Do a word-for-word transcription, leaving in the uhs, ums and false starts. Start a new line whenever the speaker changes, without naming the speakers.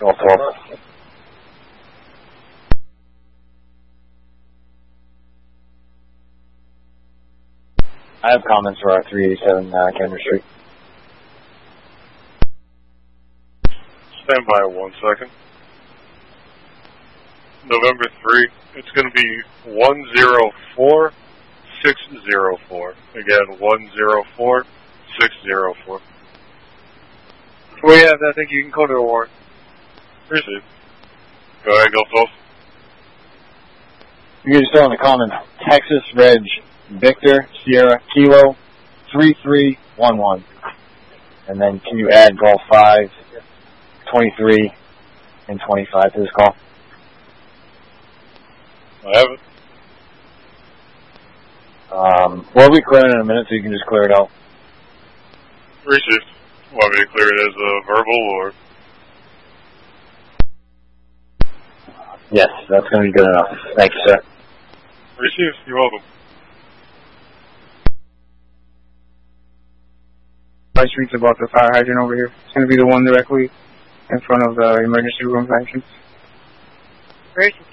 Golf twelve. I have comments for our three eighty-seven uh, Kendrick Street.
Stand by one second. November three, it's going to be one zero four six zero four. Again, one zero four six zero four.
We have that. I think you can call to a warrant.
Received. Go ahead, Golf twelve.
You can just throw in the comments, Texas Reg Victor Sierra Kilo three three one one. And then can you add Golf five, twenty-three, and twenty-five to this call?
I have it.
Um, we'll be clearing in a minute, so you can just clear it out.
Received. Want me to clear it as a verbal or?
Yes, that's going to be good enough. Thank you, sir.
Received. You're welcome.
Five streets about the fire hydrant over here. It's going to be the one directly in front of the emergency room entrance.
Emergency